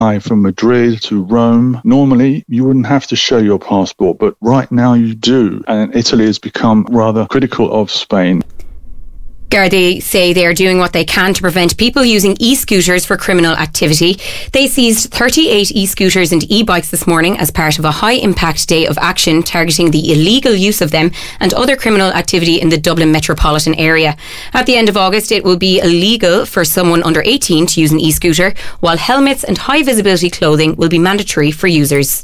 From Madrid to Rome, normally you wouldn't have to show your passport, but right now you do. And Italy has become rather critical of Spain. Gardaí say they are doing what they can to prevent people using e-scooters for criminal activity. They seized 38 e-scooters and e-bikes this morning as part of a high-impact day of action targeting the illegal use of them and other criminal activity in the Dublin metropolitan area. At the end of August, it will be illegal for someone under 18 to use an e-scooter, while helmets and high-visibility clothing will be mandatory for users.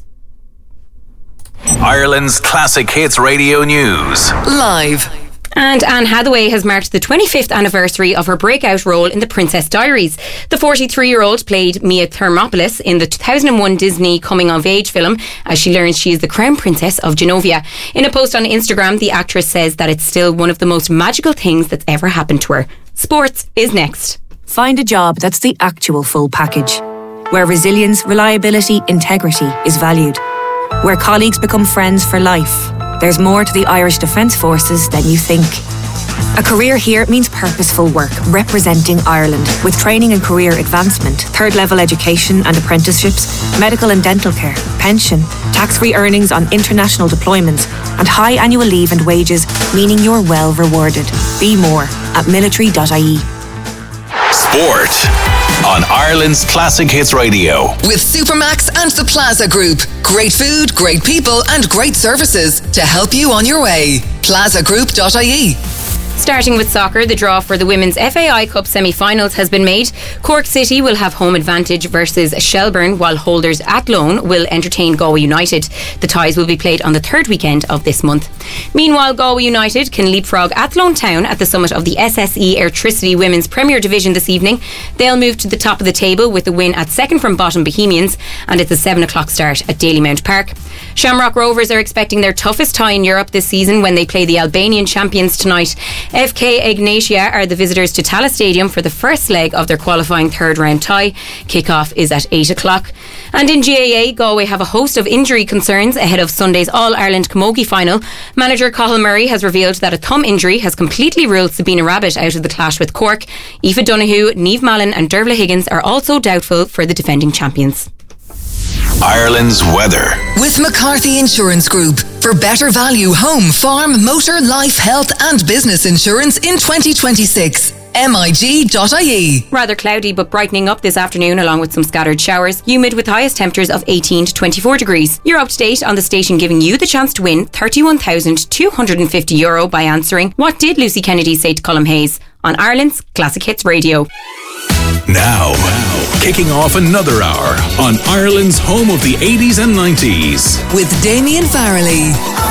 Ireland's Classic Hits Radio News. Live. And Anne Hathaway has marked the 25th anniversary of her breakout role in The Princess Diaries. The 43-year-old played Mia Thermopolis in the 2001 Disney coming-of-age film as she learns she is the Crown Princess of Genovia. In a post on Instagram, the actress says that it's still one of the most magical things that's ever happened to her. Sports is next. Find a job that's the actual full package, where resilience, reliability, integrity is valued, where colleagues become friends for life. There's more to the Irish Defence Forces than you think. A career here means purposeful work, representing Ireland, with training and career advancement, third-level education and apprenticeships, medical and dental care, pension, tax-free earnings on international deployments, and high annual leave and wages, meaning you're well rewarded. Be more at military.ie. Sport on Ireland's Classic Hits Radio. With Supermax and the Plaza Group. Great food, great people and great services to help you on your way. plazagroup.ie. Starting with soccer, the draw for the Women's FAI Cup semi-finals has been made. Cork City will have home advantage versus Shelbourne, while holders Athlone will entertain Galway United. The ties will be played on the third weekend of this month. Meanwhile, Galway United can leapfrog Athlone Town at the summit of the SSE Airtricity Women's Premier Division this evening. They'll move to the top of the table with the win at second from bottom Bohemians, and it's a 7 o'clock start at Dalymount Park. Shamrock Rovers are expecting their toughest tie in Europe this season when they play the Albanian champions tonight. FK Ignatia are the visitors to Tallaght Stadium for the first leg of their qualifying third round tie. Kick-off is at 8 o'clock. And in GAA, Galway have a host of injury concerns ahead of Sunday's All-Ireland Camogie final. Manager Cathal Murray has revealed that a thumb injury has completely ruled Sabina Rabbit out of the clash with Cork. Aoife Donoghue, Niamh Mallon and Dervla Higgins are also doubtful for the defending champions. Ireland's weather. With McCarthy Insurance Group. For better value home, farm, motor, life, health and business insurance in 2026. MIG.ie. Rather cloudy but brightening up this afternoon along with some scattered showers. Humid with highest temperatures of 18 to 24 degrees. You're up to date on the station giving you the chance to win €31,250 by answering What Did Lucy Kennedy Say to Colm Hayes? On Ireland's Classic Hits Radio. Now, kicking off another hour on Ireland's home of the 80s and 90s. With Damien Farrelly.